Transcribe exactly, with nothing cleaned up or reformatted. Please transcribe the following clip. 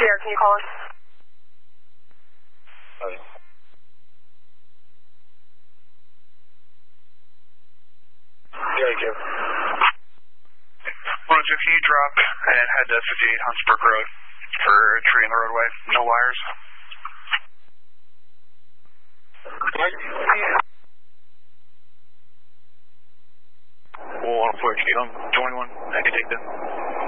Sierra, can you call us? Oh, yeah. Yeah, you can. one oh two, can you drop and head to fifty-eight Huntsbrook Road for a tree in the roadway? No wires. one forty-eight, I'm twenty-one. I can take that.